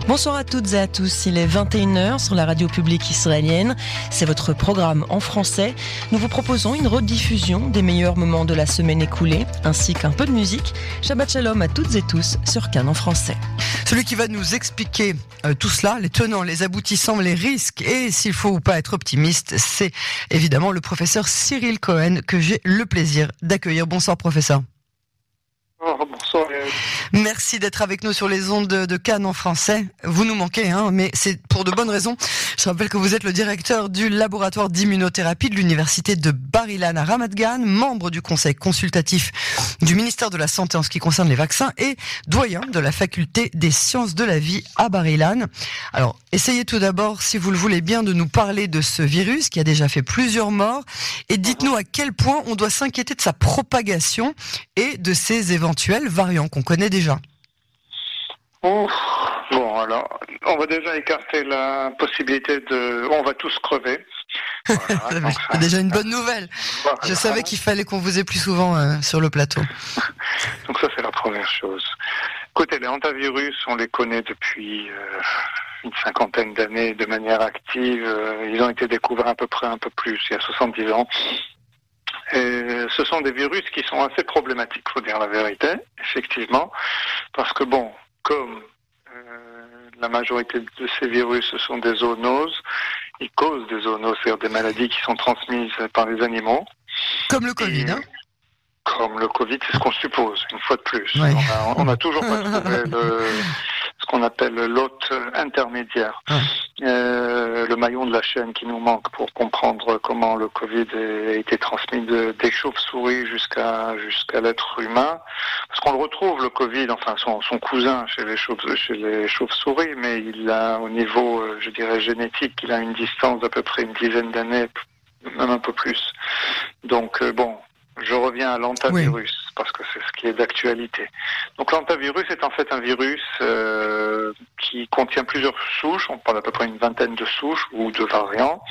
Bonsoir à toutes et à tous, il est 21h sur la radio publique israélienne. C'est votre programme en français. Nous vous proposons une rediffusion des meilleurs moments de la semaine écoulée, ainsi qu'un peu de musique. Shabbat Shalom à toutes et tous sur Cannes en français. Celui qui va nous expliquer tout cela, les tenants, les aboutissants, les risques et s'il faut ou pas être optimiste, c'est évidemment le professeur Cyril Cohen que j'ai le plaisir d'accueillir. Bonsoir professeur. Bonsoir. Merci d'être avec nous sur les ondes de Cannes en français. Vous nous manquez, mais c'est pour de bonnes raisons. Je rappelle que vous êtes le directeur du laboratoire d'immunothérapie de l'université de Bar-Ilan à Ramat Gan, membre du conseil consultatif du ministère de la Santé en ce qui concerne les vaccins et doyen de la faculté des sciences de la vie à Bar-Ilan. Alors, essayez tout d'abord, si vous le voulez bien, de nous parler de ce virus qui a déjà fait plusieurs morts et dites-nous à quel point on doit s'inquiéter de sa propagation et de ses éventuels variants qu'on connaît déjà. Bon, alors, on va déjà écarter la possibilité on va tous crever. Voilà, c'est déjà une bonne nouvelle. Voilà. Je savais qu'il fallait qu'on vous ait plus souvent sur le plateau. Donc ça, c'est la première chose. Écoutez, les hantavirus, on les connaît depuis une cinquantaine d'années de manière active. Ils ont été découverts à peu près un peu plus, il y a 70 ans. Et ce sont des virus qui sont assez problématiques, faut dire la vérité, effectivement, parce que comme la majorité de ces virus, ce sont des zoonoses, ils causent des zoonoses, c'est-à-dire des maladies qui sont transmises par les animaux. Comme le Covid, Comme le Covid, c'est ce qu'on suppose, une fois de plus. Oui. On a toujours pas trouvé ce qu'on appelle l'hôte intermédiaire, le maillon de la chaîne qui nous manque pour comprendre comment le Covid a été transmis des chauves-souris jusqu'à l'être humain. Parce qu'on le retrouve, le Covid, enfin son cousin chez les chauves-souris, mais il a au niveau, génétique, il a une distance d'à peu près une dizaine d'années, même un peu plus. Donc je reviens à l'hantavirus, parce que c'est ce qui est d'actualité. Donc l'hantavirus est en fait un virus qui contient plusieurs souches, on parle à peu près une vingtaine de souches ou de variants.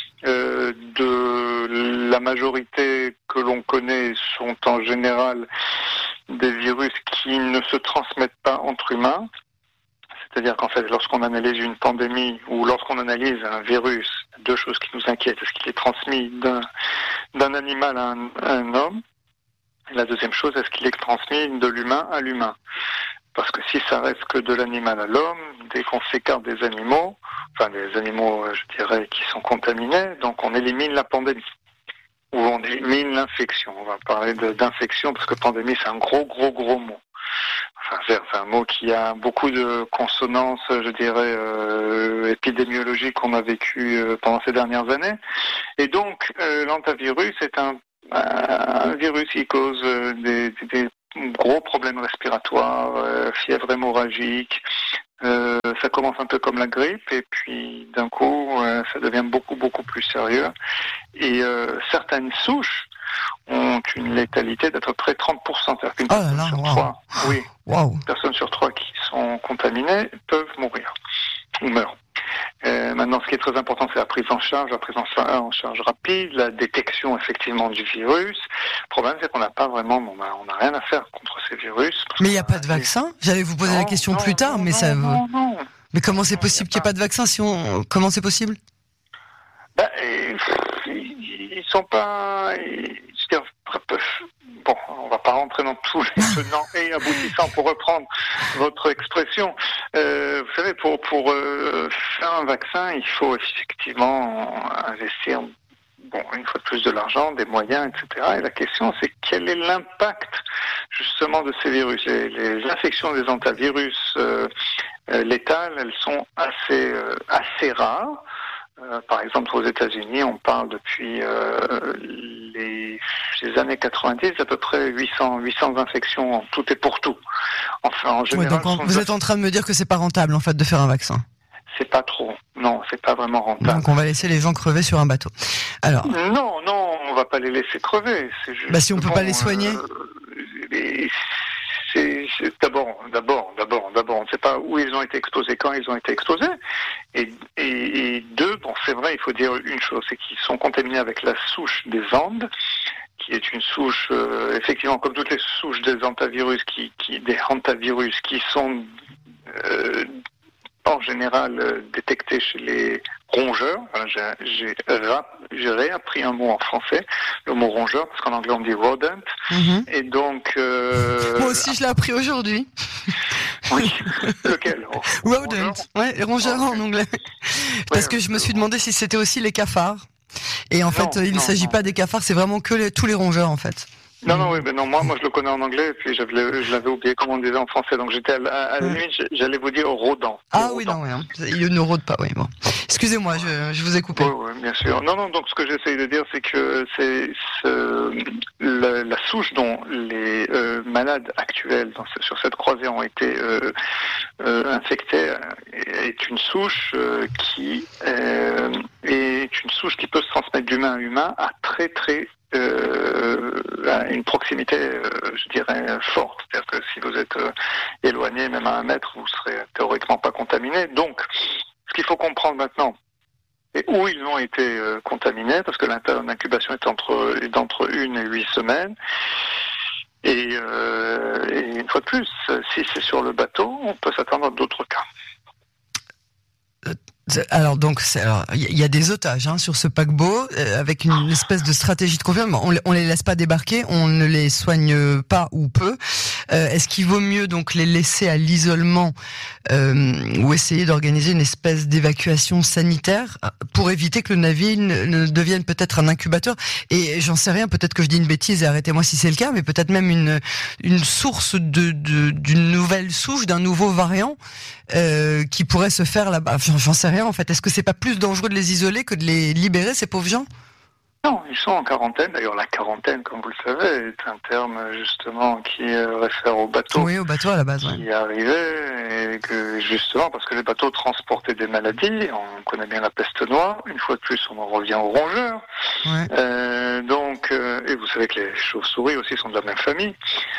De la majorité que l'on connaît sont en général des virus qui ne se transmettent pas entre humains. C'est-à-dire qu'en fait, lorsqu'on analyse une pandémie ou lorsqu'on analyse un virus, deux choses qui nous inquiètent. Est-ce qu'il est transmis d'un animal à un homme? Et la deuxième chose, est-ce qu'il est transmis de l'humain à l'humain? Parce que si ça reste que de l'animal à l'homme, dès qu'on s'écarte des animaux, je dirais, qui sont contaminés, donc on élimine la pandémie. Ou on élimine l'infection. On va parler d'infection parce que pandémie, c'est un gros mot. Enfin, c'est un mot qui a beaucoup de consonances, épidémiologiques qu'on a vécues pendant ces dernières années. Et donc, l'hantavirus est un virus qui cause des gros problèmes respiratoires, fièvre hémorragique. Ça commence un peu comme la grippe et puis d'un coup, ça devient beaucoup plus sérieux. Et certaines souches ont une létalité d'à peu près 30%. C'est-à-dire qu'une personne sur trois, personnes sur trois qui sont contaminées peuvent mourir ou meurent. Maintenant, ce qui est très important, c'est la prise en charge rapide, la détection effectivement du virus. Le problème, c'est qu'on n'a pas vraiment, on n'a rien à faire contre ces virus. Mais il n'y a pas de vaccin? J'allais vous poser la question plus tard, mais ça. Non. Mais comment c'est possible qu'il n'y ait pas de vaccin comment c'est possible? Ils sont pas. On va pas rentrer dans tous les tenants et aboutissants pour reprendre votre expression. Vous savez, pour faire un vaccin, il faut effectivement investir, une fois de plus de l'argent, des moyens, etc. Et la question, c'est quel est l'impact justement de ces virus. Les infections des hantavirus létales, elles sont assez rares. Par exemple, aux États-Unis, on parle depuis les années 90 à peu près 800 infections en tout et pour tout. Enfin, en général. Donc vous êtes en train de me dire que c'est pas rentable en fait de faire un vaccin? C'est pas trop. Non, c'est pas vraiment rentable. Donc on va laisser les gens crever sur un bateau. Alors. Non, on va pas les laisser crever. C'est juste si on peut pas les soigner. C'est d'abord, on ne sait pas où ils ont été exposés, quand ils ont été exposés. Et deux, c'est vrai, il faut dire une chose, c'est qu'ils sont contaminés avec la souche des Andes, qui est une souche, effectivement, comme toutes les souches des hantavirus, des hantavirus qui sont en général détectée chez les rongeurs. Voilà, j'ai réappris un mot en français, le mot rongeur, parce qu'en anglais on dit rodent. Et donc... Moi aussi je l'ai appris aujourd'hui. Oui, lequel? Rodent, ouais, rongeur en anglais. Parce que je me suis demandé si c'était aussi les cafards. Et en fait, il ne s'agit pas des cafards, c'est vraiment que tous les rongeurs en fait. Non, moi je le connais en anglais, et puis je l'avais oublié comment on disait en français, donc j'étais à la limite, j'allais vous dire rodent. Ah oui, non, hein. Il ne rôde pas, oui, bon. Excusez-moi, je vous ai coupé. Oui, bien sûr. Non, donc ce que j'essaye de dire, c'est que la souche dont les malades actuels sur cette croisée ont été infectés est une souche qui peut se transmettre d'humain à humain à très à une proximité, je dirais, forte. C'est-à-dire que si vous êtes éloigné, même à 1 mètre, vous serez théoriquement pas contaminé. Donc, ce qu'il faut comprendre maintenant, et où ils ont été contaminés, parce que l'intervalle d'incubation est d'entre 1 et 8 semaines. Et une fois de plus, si c'est sur le bateau, on peut s'attendre à d'autres cas. Alors donc, il y a des otages sur ce paquebot avec une espèce de stratégie de confinement. On les laisse pas débarquer, on ne les soigne pas ou peu. Est-ce qu'il vaut mieux donc les laisser à l'isolement ou essayer d'organiser une espèce d'évacuation sanitaire pour éviter que le navire ne devienne peut-être un incubateur? Et j'en sais rien, peut-être que je dis une bêtise et arrêtez-moi si c'est le cas, mais peut-être même une source d'une nouvelle souche, d'un nouveau variant qui pourrait se faire là-bas. J'en sais rien en fait. Est-ce que c'est pas plus dangereux de les isoler que de les libérer, ces pauvres gens? Non, ils sont en quarantaine. D'ailleurs, la quarantaine, comme vous le savez, est un terme justement qui réfère au bateau. Oui, au bateau à la base. Qui arrivait, et que justement, parce que les bateaux transportaient des maladies, on connaît bien la peste noire. Une fois de plus, on en revient aux rongeurs. Ouais. Et vous savez que les chauves-souris aussi sont de la même famille.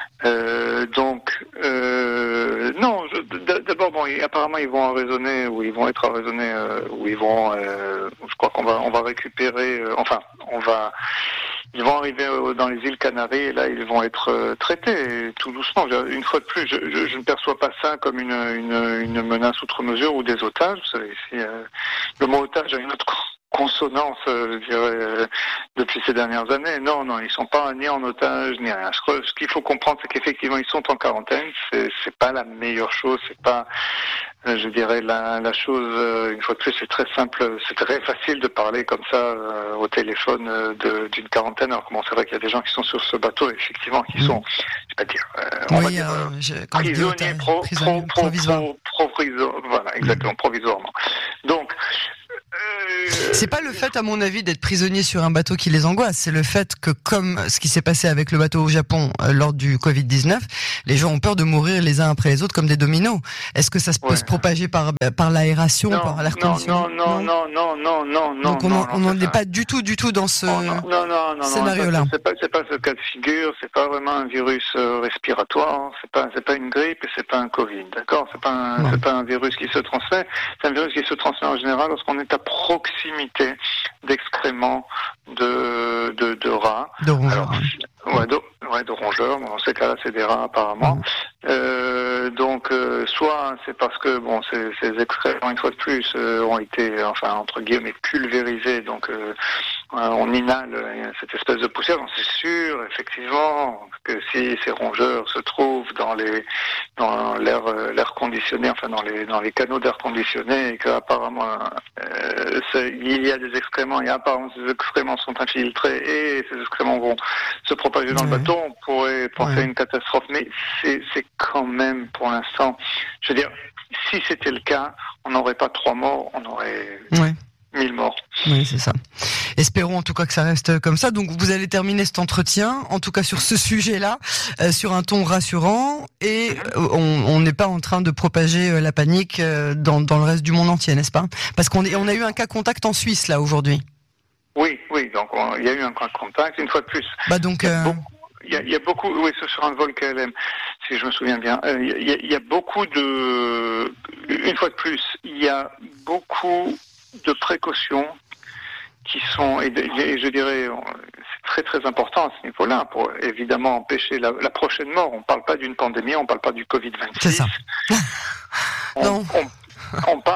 D'abord, apparemment, ils vont arraisonner, ou ils vont être arraisonnés, je crois qu'on va récupérer, ils vont arriver dans les îles Canaries et là ils vont être traités tout doucement. Une fois de plus, je ne perçois pas ça comme une menace outre mesure ou des otages. Vous savez, ici, le mot otage a une autre consonance, je dirais, depuis ces dernières années. Non, ils sont pas ni en otage ni rien. Ce qu'il faut comprendre, c'est qu'effectivement ils sont en quarantaine. C'est pas la meilleure chose. C'est pas, je dirais, la chose. Une fois de plus, c'est très simple. C'est très facile de parler comme ça au téléphone d'une quarantaine. Alors comment c'est vrai qu'il y a des gens qui sont sur ce bateau, effectivement, qui sont, je vais pas dire, prisonniers provisoires. Voilà, exactement, provisoirement. Donc. C'est pas le fait, à mon avis, d'être prisonnier sur un bateau qui les angoisse. C'est le fait que, comme ce qui s'est passé avec le bateau au Japon lors du Covid-19, les gens ont peur de mourir les uns après les autres comme des dominos. Est-ce que ça peut se propager par l'aération, par l'air conditionné? Non. Donc on n'en est pas du tout dans ce scénario-là. C'est pas ce cas de figure. C'est pas vraiment un virus respiratoire. C'est pas une grippe et c'est pas un Covid. D'accord? C'est pas un virus qui se transmet. C'est un virus qui se transmet en général lorsqu'on est à proximité d'excréments de rats. De rongeurs. De rongeurs. Dans ces cas-là, c'est des rats apparemment. Soit c'est parce que ces excréments, une fois de plus, ont été, entre guillemets, pulvérisés. Donc, on inhale cette espèce de poussière. Donc, c'est sûr, effectivement, que si ces rongeurs se trouvent dans l'air conditionné, dans les canaux d'air conditionné, et qu'apparemment il y a des excréments, et apparemment ces excréments sont infiltrés et ces excréments vont se propager dans le bateau, on pourrait penser à une catastrophe. Mais c'est quand même, pour l'instant, je veux dire, si c'était le cas, on n'aurait pas 3 morts, on aurait 1000 morts. Oui, c'est ça. Espérons en tout cas que ça reste comme ça. Donc vous allez terminer cet entretien, en tout cas sur ce sujet-là, sur un ton rassurant, et on n'est pas en train de propager la panique dans le reste du monde entier, n'est-ce pas? Parce qu'on a eu un cas contact en Suisse là aujourd'hui. Oui, donc il y a eu un cas contact, une fois de plus. Il y a beaucoup, c'est sur un vol KLM, si je me souviens bien. Il y a beaucoup une fois de plus, il y a beaucoup de précautions qui sont, et je dirais, c'est très très important à ce niveau-là pour évidemment empêcher la prochaine mort. On ne parle pas d'une pandémie, on ne parle pas du Covid-26. C'est ça. On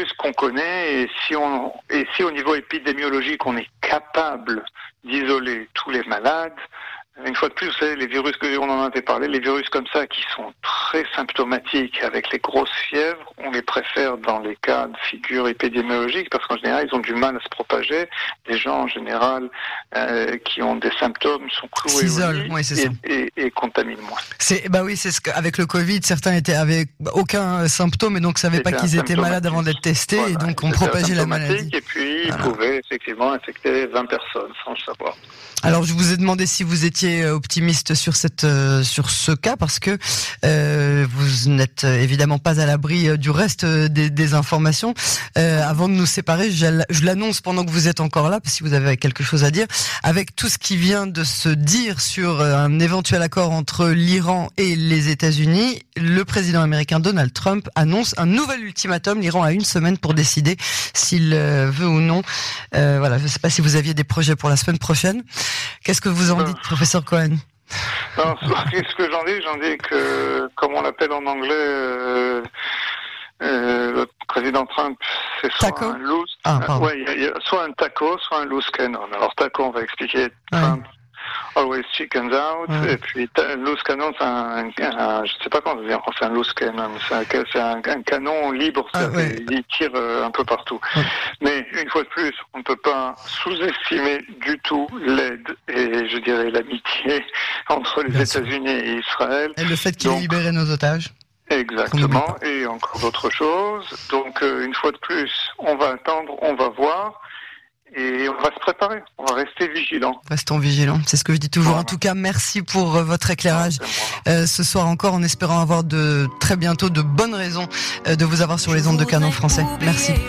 virus qu'on connaît, et si au niveau épidémiologique on est capable d'isoler tous les malades, une fois de plus, vous savez, les virus on en avait parlé, les virus comme ça qui sont très symptomatiques avec les grosses fièvres, on les préfère dans les cas de figures épidémiologiques parce qu'en général, ils ont du mal à se propager. Les gens, en général, qui ont des symptômes sont cloués au lit oui, c'est ça. Et contaminent moins. C'est ce qu'avec le Covid, certains étaient avec aucun symptôme et donc savaient pas qu'ils étaient malades avant d'être testés, voilà, et donc on propageait la maladie. Et puis, ils pouvaient effectivement infecter 20 personnes sans le savoir. Alors je vous ai demandé si vous étiez optimiste sur ce cas parce que vous n'êtes évidemment pas à l'abri du reste des informations. Avant de nous séparer, je l'annonce pendant que vous êtes encore là, si vous avez quelque chose à dire, avec tout ce qui vient de se dire sur un éventuel accord entre l'Iran et les États-Unis, le président américain Donald Trump annonce un nouvel ultimatum. L'Iran a 1 semaine pour décider s'il veut ou non. Voilà, je ne sais pas si vous aviez des projets pour la semaine prochaine. Qu'est-ce que vous en dites, professeur Cohen? Non, ce que j'en dis que, comme on l'appelle en anglais, le président Trump, c'est soit taco? Un loose, soit un taco, soit un loose cannon. Alors taco, on va expliquer. Trump, always chickens out, et puis loose cannon, je sais pas comment dire, c'est un loose cannon, c'est un canon libre, il tire un peu partout. Mais une fois de plus, on ne peut pas sous-estimer du tout l'aide et je dirais l'amitié entre les États-Unis et Israël. Et le fait qu'il ait libéré nos otages. Exactement, et encore d'autres choses. Donc une fois de plus, on va attendre, on va voir. Et on va se préparer, on va rester vigilants. Restons vigilants, c'est ce que je dis toujours. Voilà. En tout cas, merci pour votre éclairage ce soir encore, en espérant avoir très bientôt de bonnes raisons de vous avoir sur les ondes de Canon français. Merci.